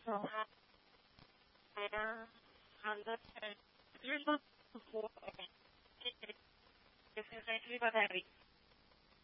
So, you're supposed to this is actually pathetic.